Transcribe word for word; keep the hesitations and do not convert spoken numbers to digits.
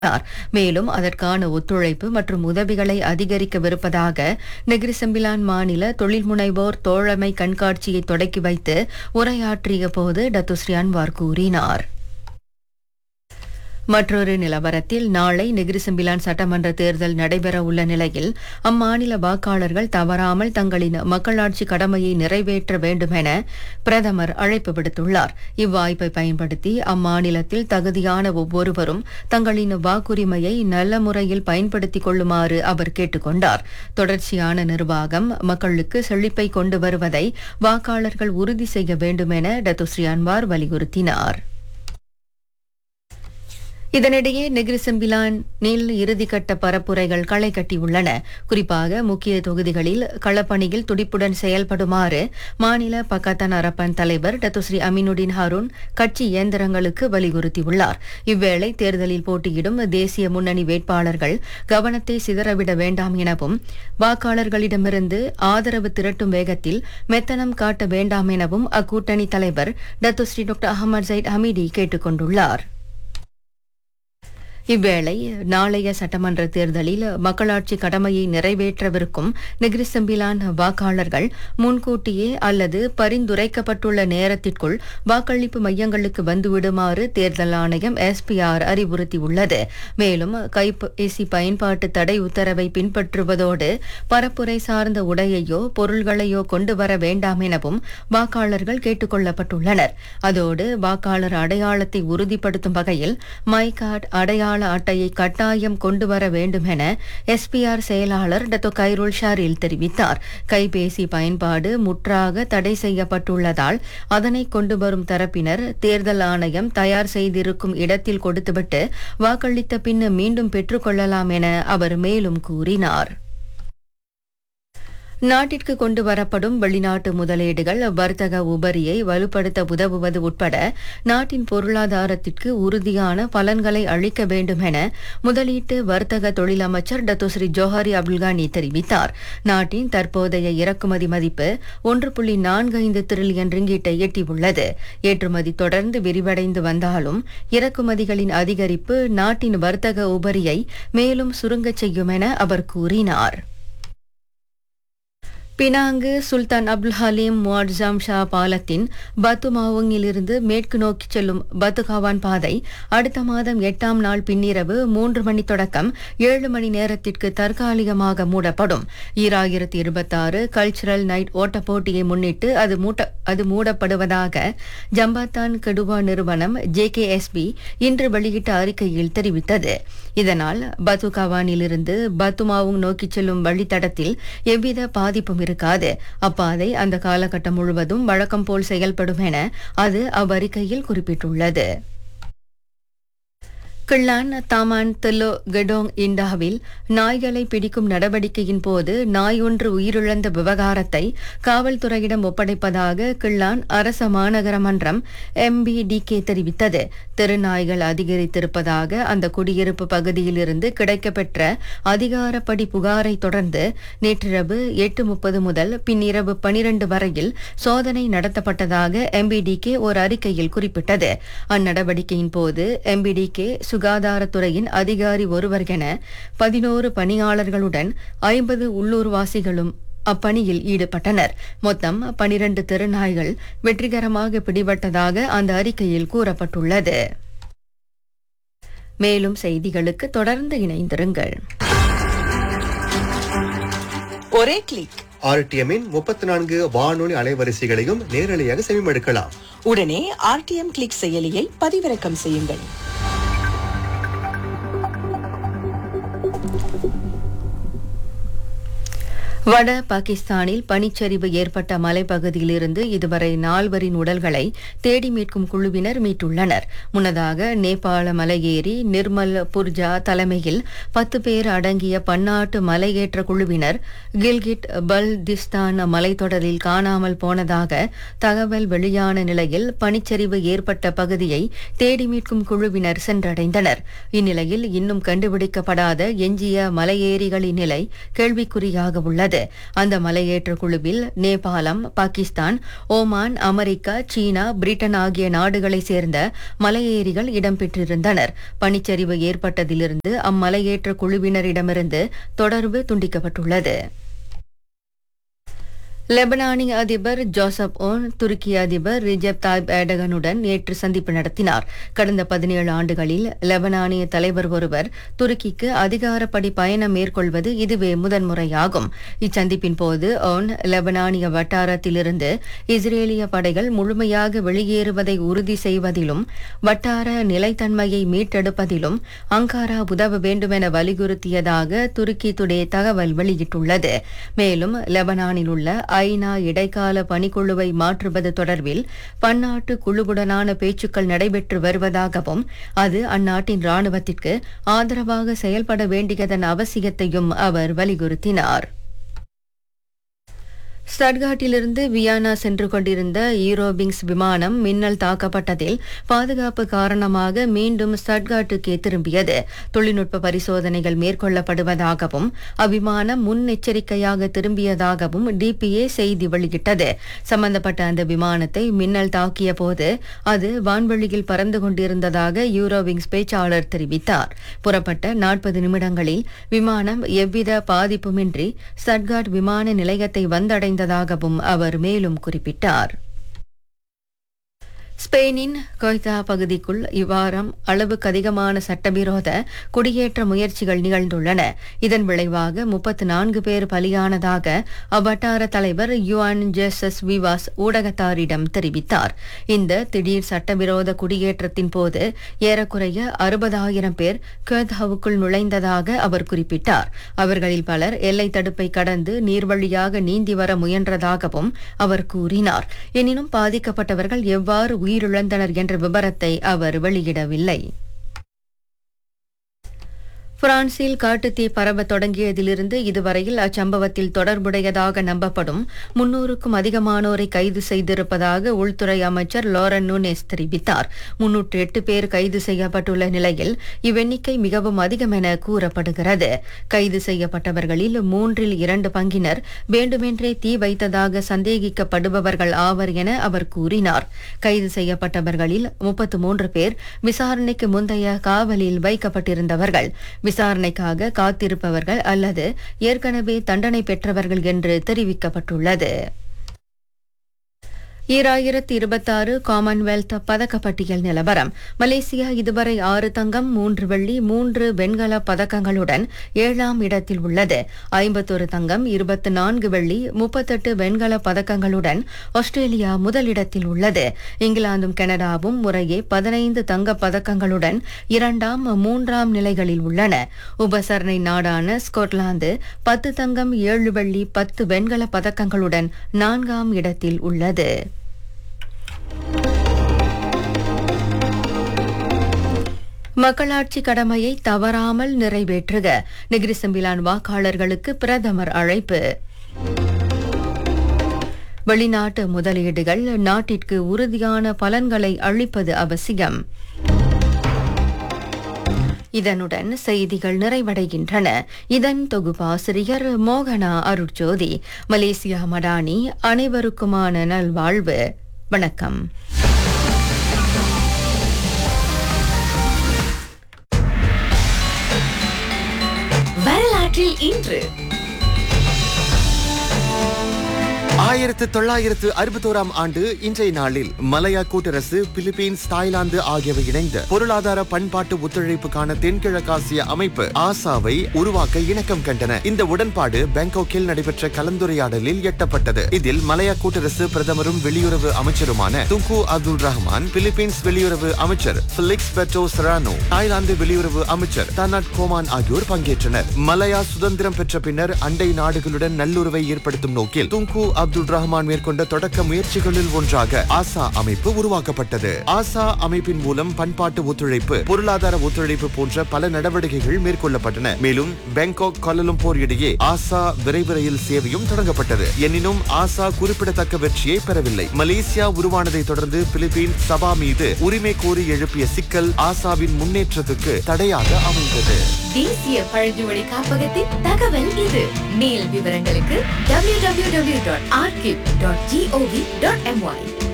மேலும் அதற்கான ஒத்துழைப்பு மற்றும் உதவிகளை அதிகரிக்கவிருப்பதாக நெகிரி செம்பிலான் மாநில தொழில் முனைவோர் தோழமை கண்காட்சியை தொடக்கி வைத்து உரையாற்றிய போது டத்துஸ்ரீ அன்வார் கூறினார். மற்றொரு நிலவரத்தில் நாளை நெகிரி செம்பிலான் சட்டமன்ற தேர்தல் நடைபெற உள்ள நிலையில் அம்மாநில வாக்காளர்கள் தவறாமல் தங்களின் மக்களாட்சி கடமையை நிறைவேற்ற வேண்டும் என பிரதமர் அழைப்பு விடுத்துள்ளார். இவ்வாய்ப்பை பயன்படுத்தி அம்மாநிலத்தில் தகுதியான ஒவ்வொருவரும் தங்களின் வாக்குரிமையை நல்ல முறையில் பயன்படுத்திக் கொள்ளுமாறு அவர் கேட்டுக் கொண்டார். தொடர்ச்சியான நிர்வாகம் மக்களுக்கு செழிப்பை கொண்டு வருவதை வாக்காளர்கள் உறுதி செய்ய வேண்டும் என டத்துஸ்ரீ அன்வார் வலியுறுத்தினார். இதனிடையே நெகிரி செம்பிலான் நீல் இறுதிக்கட்ட பரப்புரைகள் களை கட்டியுள்ளன. குறிப்பாக முக்கிய தொகுதிகளில் களப்பணியில் துடிப்புடன் செயல்படுமாறு மாநில பக்கத்தான் அரப்பன் தலைவர் டத்துஸ்ரீ அமீனுடின் ஹாரூன் கட்சி இயந்திரங்களுக்கு வலியுறுத்தியுள்ளார். இவ்வேளை தேர்தலில் போட்டியிடும் தேசிய முன்னணி வேட்பாளர்கள் கவனத்தை சிதறவிட வேண்டாம் எனவும் வாக்காளர்களிடமிருந்து ஆதரவு திரட்டும் வேகத்தில் மெத்தனம் காட்ட வேண்டாம் எனவும் அக்கூட்டணி தலைவர் டத்துஸ்ரீ டாக்டர் அஹமத் ஜயிட் ஹமீடி கேட்டுக் கொண்டுள்ளார். இவ்வேளை நாளைய சட்டமன்ற தேர்தலில் மக்களாட்சி கடமையை நிறைவேற்றவிருக்கும் நெகிரி செம்பிலான் வாக்காளர்கள் முன்கூட்டியே அல்லது பரிந்துரைக்கப்பட்டுள்ள நேரத்திற்குள் வாக்களிப்பு மையங்களுக்கு வந்துவிடுமாறு தேர்தல் ஆணையம் எஸ்பிஆர் அறிவுறுத்தியுள்ளது. மேலும் கைபேசி பயன்பாட்டு தடை உத்தரவை பின்பற்றுவதோடு பரப்புரை சார்ந்த உடையையோ பொருள்களையோ கொண்டு வர வேண்டாம் எனவும் வாக்காளர்கள் கேட்டுக் கொள்ளப்பட்டுள்ளனர். அதோடு வாக்காளர் அடையாளத்தை உறுதிப்படுத்தும் வகையில் மை கார்டு அடையாள அட்டையை கட்டாயம் கொண்டு வர வேண்டும் என எஸ்பிஆர் செயலாளர் டத்தோ கைருல் ஷாரில் தெரிவித்தார். கைபேசி பயன்பாடு முற்றாக தடை செய்யப்பட்டுள்ளதால் அதனை கொண்டு வரும் தரப்பினர் தேர்தல் ஆணையம் தயார் செய்திருக்கும் இடத்தில் கொடுத்துவிட்டு வாக்களித்த பின் மீண்டும் பெற்றுக் கொள்ளலாம் என அவர் மேலும் கூறினார். நாட்டிற்கு கொண்டு வரப்படும் வெளிநாட்டு முதலீடுகள் வர்த்தக உபரியை வலுப்படுத்த உதவுவது உட்பட நாட்டின் பொருளாதாரத்திற்கு உறுதியான பலன்களை அளிக்க வேண்டும் என முதலீட்டு வர்த்தக தொழில் அமைச்சர் டத்துஸ்ரீ ஜோஹாரி அப்துல்கானி தெரிவித்தார். நாட்டின் தற்போதைய இறக்குமதி மதிப்பு ஒன்று புள்ளி நான்கு ஐந்து டிரில்லியன் ரிங்கீட்டை எட்டியுள்ளது. ஏற்றுமதி தொடர்ந்து விரிவடைந்து வந்தாலும் இறக்குமதிகளின் அதிகரிப்பு நாட்டின் வர்த்தக உபரியை மேலும் சுருங்கச் செய்யும் என அவர் கூறினார். பினாங்கு சுல்தான் அப்துல் ஹலீம் முவாட்ஜாம் ஷா பாலத்தின் பத்து மாவுங்கிலிருந்து மேற்கு நோக்கி செல்லும் பத்துகாவான் பாதை அடுத்த மாதம் எட்டாம் நாள் பின்னிரவு மூன்று மணி தொடக்கம் ஏழு மணி நேரத்திற்கு தற்காலிகமாக மூடப்படும். ஈராயிரத்தி இருபத்தி ஆறு கல்ச்சுரல் நைட் ஓட்டப் போட்டியை முன்னிட்டு அது மூட்ட அது மூடப்படுவதாக ஜம்பாத்தான் கெடுவா நிறுவனம் ஜே கே எஸ் பி இன்று வெளியிட்ட அறிக்கையில் தெரிவித்தது. இதனால் பத்துகாவானிலிருந்து பத்துமாவுங் நோக்கி செல்லும் வழித்தடத்தில் எவ்வித பாதிப்பும் இருக்காது. அப்பாதை அந்த காலகட்டம் முழுவதும் வழக்கம் போல் செயல்படும் என அது அவ்வறிக்கையில் குறிப்பிட்டுள்ளது. கிள்ளான் தாமான் தெல்லோ கெடோங் இண்டாவில் நாய்களை பிடிக்கும் நடவடிக்கையின் போது நாய் ஒன்று உயிரிழந்த விவகாரத்தை காவல்துறையிடம் ஒப்படைப்பதாக கிள்ளான் அரச மாநகர மன்றம் எம்பிடிகே தெரிவித்தது. தெருநாய்கள் அதிகரித்திருப்பதாக அந்த குடியிருப்பு பகுதியிலிருந்து கிடைக்கப்பெற்ற அதிகாரப்படி புகாரை தொடர்ந்து நேற்றிரவு எட்டு முப்பது முதல் பின்னிரவு பனிரண்டு வரையில் சோதனை நடத்தப்பட்டதாக எம்பிடிகே ஒரு அறிக்கையில் குறிப்பிட்டது. அந்நடவடிக்கையின் போது எம்பிடிகே சுகாதாரத்துறையின் அதிகாரி ஒருவர் என பதினோரு பணியாளர்களுடன் ஐம்பது உள்ளூர்வாசிகளும் அப்பணியில் ஈடுபட்டனர். மொத்தம் பனிரண்டு தெருநாய்கள் வெற்றிகரமாக பிடிபட்டதாக அந்த அறிக்கையில் கூறப்பட்டுள்ளது. மேலும் செய்திகளுக்கு தொடர்ந்து இணைந்திருங்கள். ஒரே கிளிக் ஆர்டிஎம்மின் முப்பத்தி நான்கு வானொலி அலைவரிசைகளையும் நேரலையாக செவிமடுக்கலாம். உடனே ஆர்டிஎம் கிளிக் செயலியை பதிவிறக்கம் செய்யுங்கள். வட பாகிஸ்தானில் பனிச்சரிவு ஏற்பட்ட மலைப்பகுதியிலிருந்து இதுவரை நால்வரின் உடல்களை தேடி மீட்கும் குழுவினர் மீட்டுள்ளனர். முன்னதாக நேபாள மலையேறி நிர்மல் புர்ஜா தலைமையில் பத்து பேர் அடங்கிய பன்னாட்டு மலையேற்ற குழுவினர் கில்கிட் பல்திஸ்தான் மலைத்தொடரில் காணாமல் போனதாக தகவல் வெளியான நிலையில் பனிச்சரிவு ஏற்பட்ட பகுதியை தேடி மீட்கும் குழுவினர் சென்றடைந்தனர். இந்நிலையில் இன்னும் கண்டுபிடிக்கப்படாத எஞ்சிய மலையேறிகளின் நிலை கேள்விக்குறியாக உள்ளது. உள்ளது. அந்த மலையேற்ற குழுவில் நேபாளம், பாகிஸ்தான், ஓமான், அமெரிக்கா, சீனா, பிரிட்டன் ஆகிய நாடுகளைச் சேர்ந்த மலையேறிகள் இடம்பெற்றிருந்தனர். பனிச்சரிவு ஏற்பட்டதிலிருந்து அம்மலையேற்ற குழுவினரிடமிருந்து தொடர்பு துண்டிக்கப்பட்டுள்ளது. லெபனானிய அதிபர் ஜோசப் ஓன் துருக்கி அதிபர் ரிஜப் தாய்ப் ஏர்டகனுடன் நேற்று சந்திப்பு நடத்தினார். கடந்த பதினேழு ஆண்டுகளில் லெபனானிய தலைவர் ஒருவர் துருக்கிக்கு அதிகாரப்படி பயணம் மேற்கொள்வது இதுவே முதன்முறையாகும். இச்சந்திப்பின் போது ஓன் லெபனானிய வட்டாரத்திலிருந்து இஸ்ரேலிய படைகள் முழுமையாக வெளியேறுவதை உறுதி செய்வதிலும் வட்டார நிலைத்தன்மையை மீட்டெடுப்பதிலும் அங்காரா உதவ வேண்டுமென வலியுறுத்தியதாக துருக்கி டுடே தகவல் வெளியிட்டுள்ளது. மேலும் லெபனானில் உள்ள ஐநா இடைக்கால பணிக்குழுவை மாற்றுவது தொடர்பில் பன்னாட்டு குழுவுடனான பேச்சுக்கள் நடைபெற்று வருவதாகவும் அது அந்நாட்டின் ராணுவத்திற்கு ஆதரவாக செயல்பட வேண்டியதன் அவசியத்தையும் அவர் வலியுறுத்தினார். ஸ்டட்கார்ட்டிலிருந்து வியன்னா சென்று கொண்டிருந்த ஈரோபிங்ஸ் விமானம் மின்னல் தாக்கப்பட்டதில் பாதுகாப்பு காரணமாக மீண்டும் ஸ்டட்கார்ட்டுக்கே திரும்பியது. தொழில்நுட்ப பரிசோதனைகள் மேற்கொள்ளப்படுவதாகவும் அவ்விமானம் முன்னெச்சரிக்கையாக திரும்பியதாகவும் டிபிஏ செய்தி வெளியிட்டது. சம்பந்தப்பட்ட அந்த விமானத்தை மின்னல் தாக்கிய போது அது வான்வெளியில் பறந்து கொண்டிருந்ததாக யூரோவிங்ஸ் பேச்சாளர் தெரிவித்தார். புறப்பட்ட நாற்பது நிமிடங்களில் விமானம் எவ்வித பாதிப்புமின்றி ஸ்டட்கார்ட் விமான நிலையத்தை வந்தடைந்த தாகவும் அவர் மேலும் குறிப்பிட்டார். ஸ்பெயினின் கொய்தா பகுதிக்குள் இவ்வாரம் அளவுக்கு அதிகமான சட்டவிரோத குடியேற்ற முயற்சிகள் நிகழ்ந்துள்ளன. இதன் விளைவாக முப்பத்து நான்கு பேர் பலியானதாக அவ்வட்டார தலைவர் யுவான் ஜெசஸ் விவாஸ் ஊடகத்தாரிடம் தெரிவித்தார். இந்த திடீர் சட்டவிரோத குடியேற்றத்தின் போது ஏறக்குறைய அறுபதாயிரம் பேர் கொய்தாவுக்குள் நுழைந்ததாக அவர் குறிப்பிட்டார். அவர்களில் பலர் எல்லை தடுப்பை கடந்து நீர்வழியாக நீந்தி வர முயன்றதாகவும் அவர் கூறினார். எனினும் பாதிக்கப்பட்டவர்கள் எவ்வாறு உயிரிழந்தனர் என்ற விபரத்தை அவர் வெளியிடவில்லை. பிரான்சில் காட்டுத்தீ பரவ தொடங்கியதிலிருந்து இதுவரையில் அச்சம்பவத்தில் தொடர்புடையதாக நம்பப்படும் முன்னூறுக்கும் அதிகமானோரை கைது செய்திருப்பதாக உள்துறை அமைச்சர் லோரன் நூனேஸ் தெரிவித்தார். முன்னூற்று எட்டு பேர் கைது செய்யப்பட்டுள்ள நிலையில் இவ்வெண்ணிக்கை மிகவும் அதிகம் என கூறப்படுகிறது. கைது செய்யப்பட்டவர்களில் மூன்றில் இரண்டு பங்கினர் வேண்டுமென்றே தீ வைத்ததாக சந்தேகிக்கப்படுபவர்கள் ஆவர் என அவர் கூறினார். கைது செய்யப்பட்டவர்களில் முப்பத்து மூன்று பேர் விசாரணைக்கு முந்தைய காவலில் வைக்கப்பட்டிருந்தவர்கள், விசாரணைக்காக காத்திருப்பவர்கள் அல்லது ஏற்கனவே தண்டனை பெற்றவர்கள் என்று தெரிவிக்கப்பட்டுள்ளது. ஈராயிரத்தி இருபத்தாறு காமன்வெல்த் பதக்கப்பட்டியல் நிலவரம். மலேசியா இதுவரை ஆறு தங்கம், மூன்று வெள்ளி, மூன்று வெண்கல பதக்கங்களுடன் ஏழாம் இடத்தில் உள்ளது. ஐம்பத்தொரு தங்கம், இருபத்தி நான்கு வெள்ளி, முப்பத்தெட்டு வெண்கல பதக்கங்களுடன் ஆஸ்திரேலியா முதலிடத்தில் உள்ளது. இங்கிலாந்தும் கனடாவும் முறையே பதினைந்து தங்க பதக்கங்களுடன் இரண்டாம், மூன்றாம் நிலைகளில் உள்ளன. உபசரணை நாடான ஸ்கொட்லாந்து பத்து தங்கம், ஏழு வெள்ளி, பத்து வெண்கல பதக்கங்களுடன் நான்காம் இடத்தில் உள்ளது. மக்களாட்சி கடமையை தவறாமல் நிறைவேற்றுக நெகிரி செம்பிலான் வாக்காளர்களுக்கு பிரதமர் அழைப்பு. வெளிநாட்டு முதலீடுகள் நாட்டிற்கு உறுதியான பலன்களை அளிப்பது அவசியம். இதனுடன் செய்திகள் நிறைவடைகின்றன. இதன் தொகுப்பாசிரியர் மோகனா அருட்ஜோதி. மலேசியா மடானி. அனைவருக்குமான நல்வாழ்வு. வணக்கம். வரலாற்றில் இன்று ஆயிரத்து தொள்ளாயிரத்து அறுபத்தோராம் ஆண்டு இன்றைய நாளில் மலாயா கூட்டரசு, பிலிப்பீன்ஸ், தாய்லாந்து ஆகியவை இணைந்து பொருளாதார பண்பாட்டு ஒத்துழைப்புக்கான தென்கிழக்காசிய அமைப்பு ஆசாவை உருவாக்க இணக்கம் கண்டன. இந்த உடன்பாடு பாங்காக்கில் நடைபெற்ற கலந்துரையாடலில் எட்டப்பட்டது. இதில் மலாயா கூட்டரசு பிரதமரும் வெளியுறவு அமைச்சருமான துங்கு அப்துல் ரஹ்மான், பிலிப்பீன்ஸ் வெளியுறவு அமைச்சர் பிலிக்ஸ் பெட்டோ செரானோ, தாய்லாந்து வெளியுறவு அமைச்சர் தனாட் கோமான் ஆகியோர் பங்கேற்றனர். மலாயா சுதந்திரம் பெற்ற பின்னர் அண்டை நாடுகளுடன் நல்லுறவை ஏற்படுத்தும் நோக்கில் துங்கு அப்துல் அப்துல் ரஹ்மான் மேற்கொண்ட தொடக்க முயற்சிகளில் ஒன்றாக ஆசா அமைப்பு உருவாக்கப்பட்டது. ஆசா அமைப்பின் மூலம் பண்பாட்டு ஒத்துழைப்பு, பொருளாதார ஒத்துழைப்பு போன்ற பல நடவடிக்கைகள் மேற்கொள்ளப்பட்டன. மேலும் பாங்காக் கோலாலம்பூர் இடையே ஆசா விரைவு ரயில் சேவையும் தொடங்கப்பட்டது. எனினும் ஆசா குறிப்பிடத்தக்க வெற்றியை பெறவில்லை. மலேசியா உருவானதை தொடர்ந்து பிலிப்பீன் சபா மீது உரிமை கோரி எழுப்பிய சிக்கல் ஆசாவின் முன்னேற்றத்துக்கு தடையாக அமைந்தது. தேசிய பழங்குடி காப்பகத்தின் தகவல் இது. மேல் விவரங்களுக்கு W W W dot archive dot gov dot MY.